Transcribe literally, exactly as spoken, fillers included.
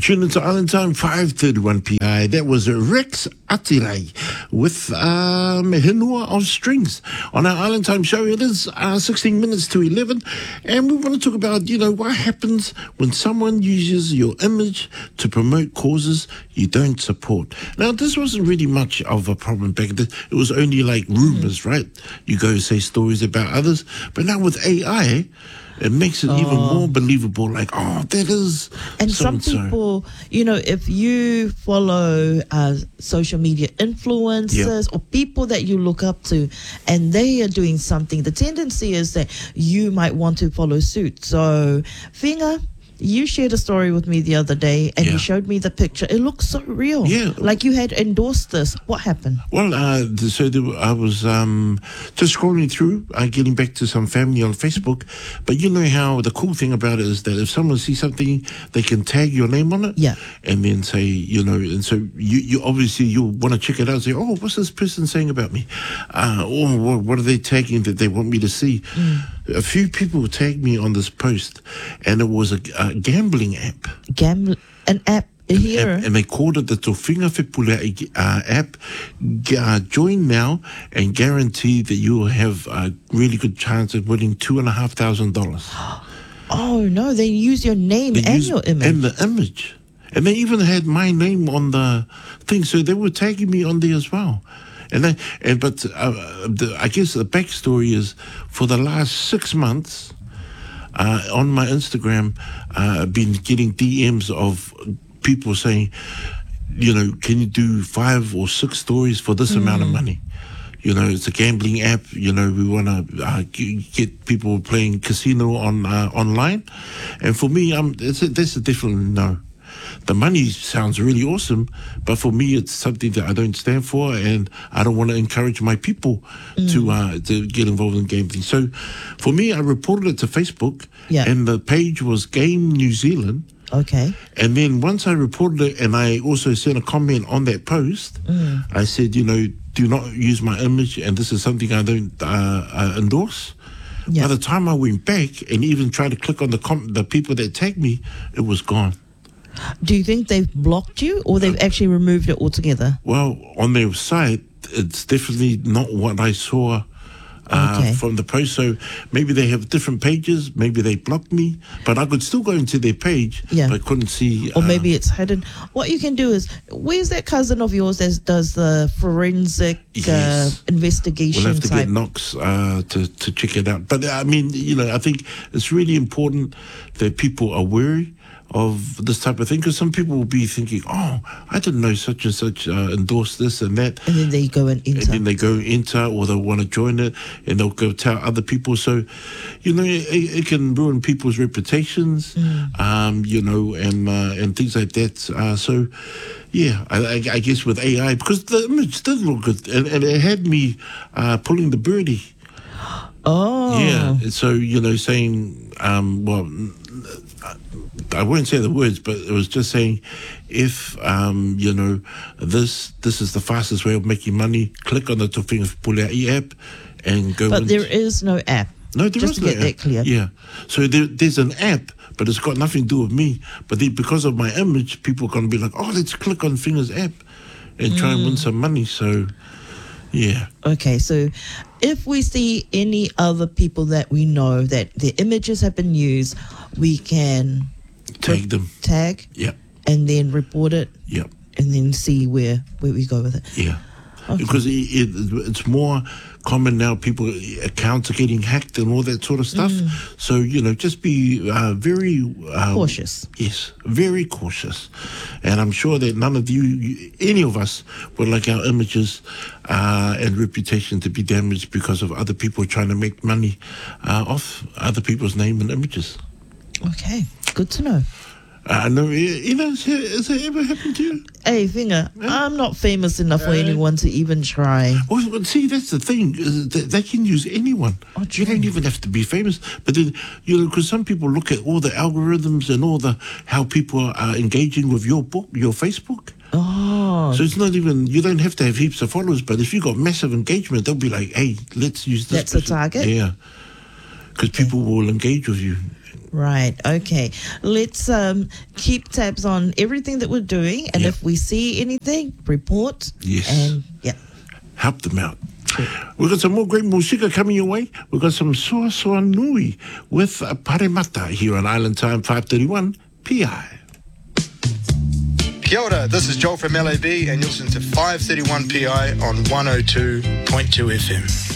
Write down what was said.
tuned into Island Time, five thirty-one p.m. Uh, that was Rex Atirai with um, Hinua of Strings on our Island Time show. It is uh, sixteen minutes to eleven, and we want to talk about, you know, what happens when someone uses your image to promote causes you don't support. Now, this wasn't really much of a problem back then. It was only like rumors, mm. right? You go say stories about others, but now with A I, it makes it oh. even more believable, like, oh, that is And some people, you know, if you follow uh, social media influencers yep. or people that you look up to and they are doing something, the tendency is that you might want to follow suit. So, Finger, you shared a story with me the other day and yeah. you showed me the picture. It looks so real. Yeah. Like you had endorsed this. What happened? Well, uh, so there, I was um, just scrolling through, uh, getting back to some family on Facebook. But you know how the cool thing about it is that if someone sees something, they can tag your name on it. Yeah. And then say, you know, and so you, you obviously you'll want to check it out and say, oh, what's this person saying about me? Uh, or what, what are they tagging that they want me to see? Mm. A few people tagged me on this post, and it was a, a gambling app. Gam- an app here. App, and they called it the Tofinga Whepule uh, app. Uh, join now and guarantee that you will have a really good chance of winning two and a half thousand dollars. Oh no! They use your name they and use, your image. And the image. And they even had my name on the thing, so they were tagging me on there as well. And then, and but uh, the, I guess the backstory is for the last six months uh, on my Instagram, uh, I've been getting D Ms of people saying, you know, can you do five or six stories for this mm. amount of money? You know, it's a gambling app. You know, we want to uh, get people playing casino on uh, online, and for me, um, it's a, that's a definite no. The money sounds really awesome, but for me, it's something that I don't stand for, and I don't want to encourage my people mm. to uh, to get involved in gambling. So, for me, I reported it to Facebook, yeah. and the page was Game New Zealand. Okay. And then once I reported it, and I also sent a comment on that post, mm. I said, you know, do not use my image, and this is something I don't uh, uh, endorse. Yeah. By the time I went back and even tried to click on the com- the people that tagged me, it was gone. Do you think they've blocked you or they've actually removed it altogether? Well, on their site, it's definitely not what I saw uh, okay. from the post. So maybe they have different pages. Maybe they blocked me, but I could still go into their page, yeah. but I couldn't see. Or uh, maybe it's hidden. What you can do is, where's that cousin of yours that does the forensic yes. uh, investigation? We'll have to type? get Knox uh, to, to check it out. But I mean, you know, I think it's really important that people are wary of this type of thing, because some people will be thinking, oh, I didn't know such and such uh, endorsed this and that. And then they go and enter. And then they go enter, or they want to join it, and they'll go tell other people. So, you know, it, it can ruin people's reputations, mm. um, you know, and uh, and things like that. Uh, so, yeah, I, I guess with A I, because the image did look good, and, and it had me uh, pulling the birdie. Oh. Yeah, so, you know, saying, um, well, I won't say the words, but it was just saying, if, um, you know, this this is the fastest way of making money, click on the Tofinga Whepule app and go. But there is no app. No, there just is to no get app. that clear. Yeah. So there, there's an app, but it's got nothing to do with me. But they, because of my image, people are going to be like, oh, let's click on Finger's app and try mm. and win some money. So, yeah. Okay, so if we see any other people that we know that their images have been used, we can tag them. Tag. Yep. And then report it. Yep. And then see where, where we go with it. Yeah. Okay. Because it, it, it's more common now. People, accounts are getting hacked and all that sort of stuff. Mm. So, you know, just be uh, very... Uh, cautious. Yes, very cautious. And I'm sure that none of you, any of us, would like our images uh, and reputation to be damaged because of other people trying to make money uh, off other people's name and images. Okay, good to know. I uh, know, you know, has, has it ever happened to you? Hey, Finger, yeah. I'm not famous enough uh, for anyone to even try. Well, see, that's the thing. They can use anyone. Oh, you don't even have to be famous. But then, you know, because some people look at all the algorithms and all the how people are engaging with your book, your Facebook. Oh. So it's not even, you don't have to have heaps of followers, but if you've got massive engagement, they'll be like, hey, let's use this. That's person. The target? Yeah. Because okay. people will engage with you. Right. Okay. Let's um, keep tabs on everything that we're doing, and Yep. if we see anything, report. Yes. And yeah. Help them out. We've got some more great musika coming your way. We've got some Soa Soa Nui with uh, Paremata here on Island Time five thirty-one P I. Kia ora, this is Joel from L A B, and you're listening to five thirty-one P I on one oh two point two F M.